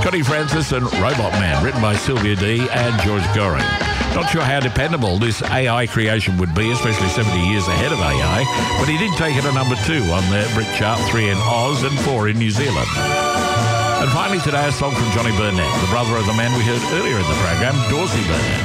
Connie Francis and Robot Man, written by Sylvia D and George Goring. Not sure how dependable this AI creation would be, especially 70 years ahead of AI, but he did take it to number 2 on the Brit chart, 3 in Oz and 4 in New Zealand. And finally today, a song from Johnny Burnett, the brother of the man we heard earlier in the program, Dorsey Burnett.